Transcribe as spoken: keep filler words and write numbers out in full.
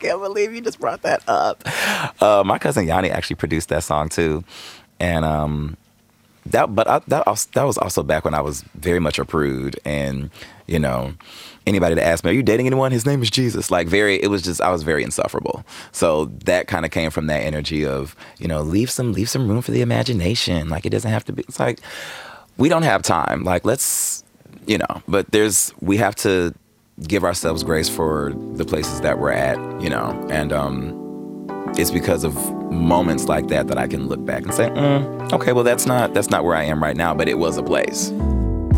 can't believe you just brought that up. Uh, my cousin Yanni actually produced that song too, and um, that. But I, that also, that was also back when I was very much a prude, and you know, anybody that asked me, "Are you dating anyone?" His name is Jesus. Like very, it was just I was very insufferable. So that kind of came from that energy of you know, leave some leave some room for the imagination. Like it doesn't have to be. It's like we don't have time. Like let's you know, but there's we have to give ourselves grace for the places that we're at, you know, and um, it's because of moments like that that I can look back and say, mm, okay, well, that's not that's not where I am right now, but it was a place.